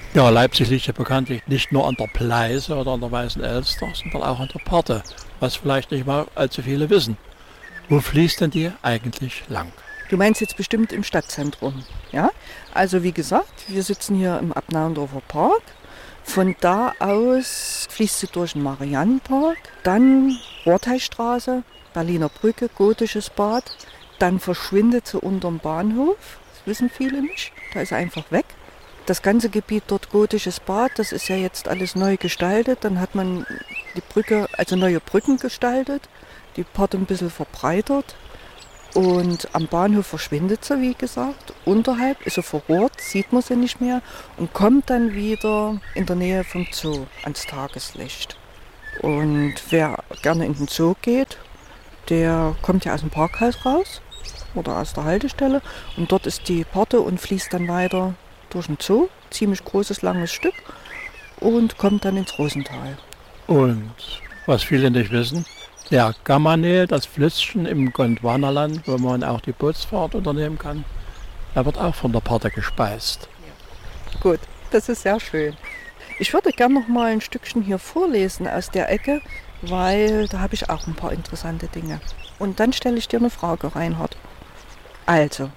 Ja, Leipzig liegt ja bekanntlich nicht nur an der Pleiße oder an der Weißen Elster, sondern auch an der Parthe, was vielleicht nicht mal allzu viele wissen. Wo fließt denn die eigentlich lang? Du meinst jetzt bestimmt im Stadtzentrum, ja? Also wie gesagt, wir sitzen hier im Abnauendorfer Park. Von da aus fließt sie durch den Mariannenpark, dann Rorteistraße, Berliner Brücke, Gotisches Bad. Dann verschwindet sie unterm Bahnhof, das wissen viele nicht, da ist sie einfach weg. Das ganze Gebiet dort Gotisches Bad, das ist ja jetzt alles neu gestaltet. Dann hat man die Brücke, also neue Brücken gestaltet, die Parthe ein bisschen verbreitert. Und am Bahnhof verschwindet sie, wie gesagt. Unterhalb ist sie verrohrt, sieht man sie nicht mehr und kommt dann wieder in der Nähe vom Zoo ans Tageslicht. Und wer gerne in den Zoo geht, der kommt ja aus dem Parkhaus raus oder aus der Haltestelle. Und dort ist die Parthe und fließt dann weiter durch den Zoo, ziemlich großes, langes Stück, und kommt dann ins Rosental. Und was viele nicht wissen, der Gammanel, das Flüsschen im Gondwanaland, wo man auch die Bootsfahrt unternehmen kann, der wird auch von der Parthe gespeist. Gut, das ist sehr schön. Ich würde gerne noch mal ein Stückchen hier vorlesen aus der Ecke, weil da habe ich auch ein paar interessante Dinge. Und dann stelle ich dir eine Frage, Reinhard. Also,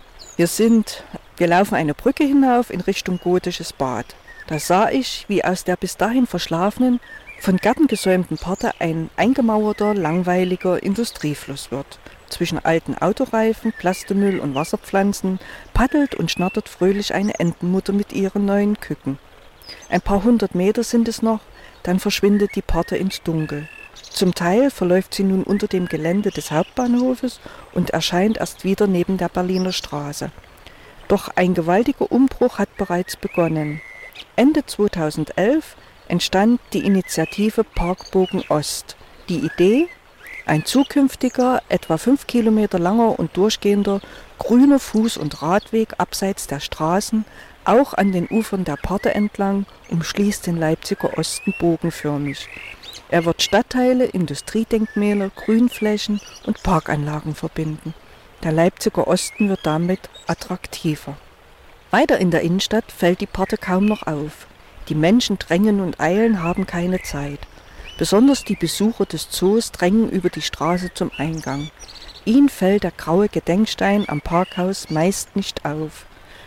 wir laufen eine Brücke hinauf in Richtung Gotisches Bad. Da sah ich, wie aus der bis dahin verschlafenen, von Gärten gesäumten Parthe ein eingemauerter, langweiliger Industriefluss wird. Zwischen alten Autoreifen, Plastemüll und Wasserpflanzen paddelt und schnattert fröhlich eine Entenmutter mit ihren neuen Küken. Ein paar hundert Meter sind es noch, dann verschwindet die Parthe ins Dunkel. Zum Teil verläuft sie nun unter dem Gelände des Hauptbahnhofes und erscheint erst wieder neben der Berliner Straße. Doch ein gewaltiger Umbruch hat bereits begonnen. Ende 2011 entstand die Initiative Parkbogen Ost. Die Idee: ein zukünftiger, etwa 5 Kilometer langer und durchgehender grüner Fuß- und Radweg abseits der Straßen, auch an den Ufern der Parthe entlang, umschließt den Leipziger Osten bogenförmig. Er wird Stadtteile, Industriedenkmäler, Grünflächen und Parkanlagen verbinden. Der Leipziger Osten wird damit attraktiver. Weiter in der Innenstadt fällt die Parthe kaum noch auf. Die Menschen drängen und eilen, haben keine Zeit. Besonders die Besucher des Zoos drängen über die Straße zum Eingang. Ihnen fällt der graue Gedenkstein am Parkhaus meist nicht auf.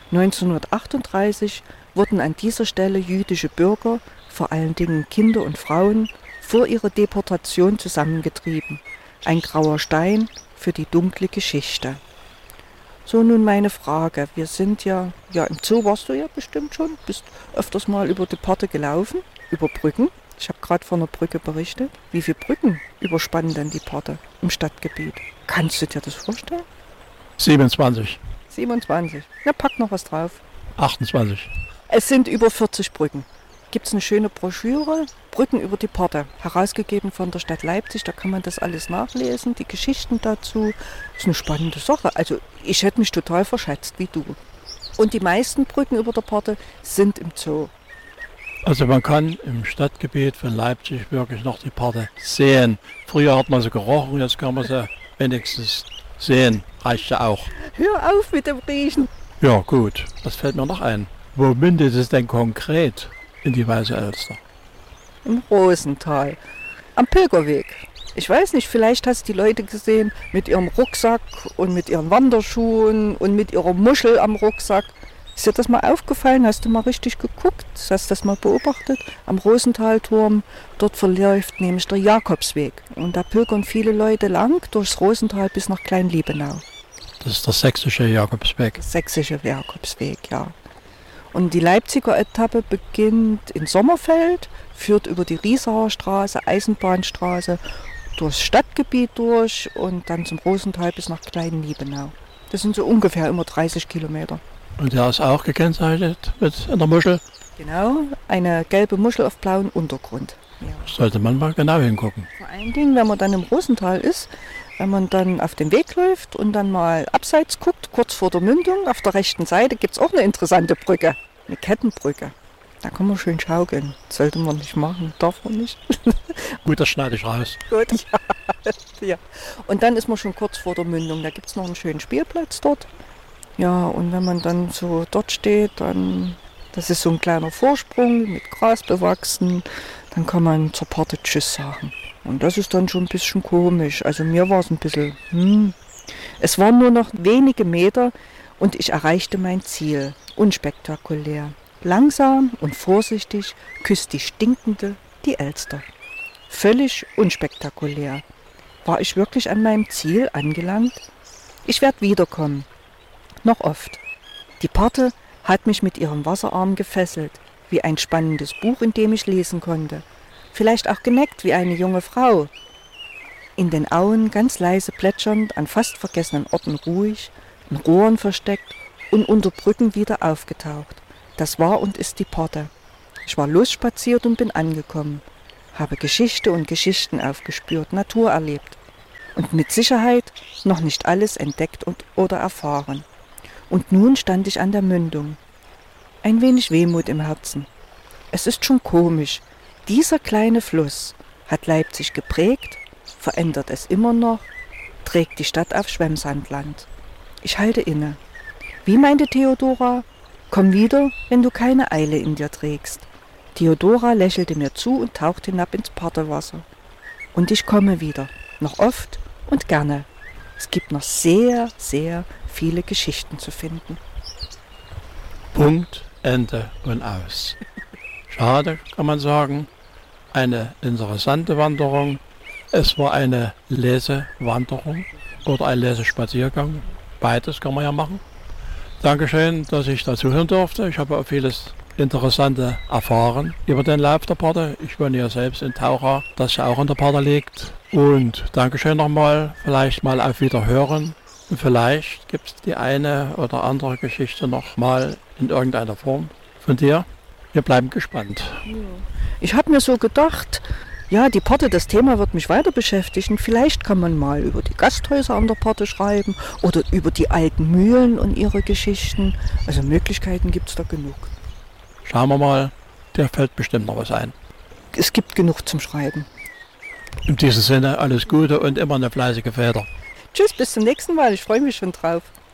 1938 wurden an dieser Stelle jüdische Bürger, vor allen Dingen Kinder und Frauen, vor ihrer Deportation zusammengetrieben. Ein grauer Stein für die dunkle Geschichte. So, nun meine Frage. Wir sind ja im Zoo warst du ja bestimmt schon, bist öfters mal über die Parthe gelaufen, über Brücken. Ich habe gerade von einer Brücke berichtet. Wie viele Brücken überspannen denn die Parthe im Stadtgebiet? Kannst du dir das vorstellen? 27. 27. Na, pack noch was drauf. 28. Es sind über 40 Brücken. Gibt es eine schöne Broschüre, Brücken über die Parthe, herausgegeben von der Stadt Leipzig. Da kann man das alles nachlesen, die Geschichten dazu. Das ist eine spannende Sache. Also ich hätte mich total verschätzt, wie du. Und die meisten Brücken über der Parthe sind im Zoo. Also man kann im Stadtgebiet von Leipzig wirklich noch die Parthe sehen. Früher hat man sie gerochen, jetzt kann man sie wenigstens sehen. Reicht ja auch. Hör auf mit dem Riechen. Ja gut, das fällt mir noch ein. Wo mündet es denn konkret in die Weiße Elster? Im Rosental, am Pilgerweg. Ich weiß nicht, vielleicht hast du die Leute gesehen mit ihrem Rucksack und mit ihren Wanderschuhen und mit ihrer Muschel am Rucksack. Ist dir das mal aufgefallen? Hast du mal richtig geguckt? Hast du das mal beobachtet? Am Rosentalturm, dort verläuft nämlich der Jakobsweg. Und da pilgern viele Leute lang durchs Rosental bis nach Klein-Liebenau. Das ist der sächsische Jakobsweg. Sächsische Jakobsweg, ja. Und die Leipziger Etappe beginnt in Sommerfeld, führt über die Riesaer Straße, Eisenbahnstraße, durchs Stadtgebiet durch und dann zum Rosental bis nach Klein-Liebenau. Das sind so ungefähr immer 30 Kilometer. Und der ist auch gekennzeichnet mit einer Muschel? Genau, eine gelbe Muschel auf blauem Untergrund. Ja. Sollte man mal genau hingucken. Vor allen Dingen, wenn man dann im Rosental ist, wenn man dann auf den Weg läuft und dann mal abseits guckt, kurz vor der Mündung, auf der rechten Seite gibt es auch eine interessante Brücke, eine Kettenbrücke. Da kann man schön schaukeln. Sollte man nicht machen, darf man nicht. Gut, das schneide ich raus. Gut, ja. Ja. Und dann ist man schon kurz vor der Mündung. Da gibt es noch einen schönen Spielplatz dort. Ja, und wenn man dann so dort steht, dann Das ist so ein kleiner Vorsprung mit Gras bewachsen. Dann kann man zur Pforte Tschüss sagen. Und das ist dann schon ein bisschen komisch. Also mir war es ein bisschen, Es waren nur noch wenige Meter und ich erreichte mein Ziel. Unspektakulär. Langsam und vorsichtig küsst die Stinkende die Elster. Völlig unspektakulär. War ich wirklich an meinem Ziel angelangt? Ich werde wiederkommen. Noch oft. Die Pforte hat mich mit ihrem Wasserarm gefesselt, wie ein spannendes Buch, in dem ich lesen konnte. Vielleicht auch geneckt wie eine junge Frau. In den Auen ganz leise plätschernd, an fast vergessenen Orten ruhig, in Rohren versteckt und unter Brücken wieder aufgetaucht. Das war und ist die Pforte. Ich war losspaziert und bin angekommen, habe Geschichte und Geschichten aufgespürt, Natur erlebt und mit Sicherheit noch nicht alles entdeckt oder erfahren. Und nun stand ich an der Mündung. Ein wenig Wehmut im Herzen. Es ist schon komisch. Dieser kleine Fluss hat Leipzig geprägt, verändert es immer noch, trägt die Stadt auf Schwemmsandland. Ich halte inne. Wie meinte Theodora? Komm wieder, wenn du keine Eile in dir trägst. Theodora lächelte mir zu und tauchte hinab ins Pfortewasser. Und ich komme wieder, noch oft und gerne. Es gibt noch sehr, sehr viele Geschichten zu finden. Punkt, Ende und aus. Schade, kann man sagen. Eine interessante Wanderung. Es war eine Lesewanderung oder ein Lesespaziergang. Beides kann man ja machen. Dankeschön, dass ich dazu hören durfte. Ich habe auch vieles Interessante erfahren über den Lauf der Pforte. Ich wohne ja selbst in Taucha, das ja auch in der Pforte liegt. Und Dankeschön nochmal, vielleicht mal auf Wiederhören. Und vielleicht gibt es die eine oder andere Geschichte noch mal in irgendeiner Form von dir. Wir bleiben gespannt. Ich habe mir so gedacht, ja, die Pforte, das Thema wird mich weiter beschäftigen. Vielleicht kann man mal über die Gasthäuser an der Pforte schreiben oder über die alten Mühlen und ihre Geschichten. Also Möglichkeiten gibt es da genug. Schauen wir mal, dir fällt bestimmt noch was ein. Es gibt genug zum Schreiben. In diesem Sinne alles Gute und immer eine fleißige Väter. Tschüss, bis zum nächsten Mal. Ich freue mich schon drauf.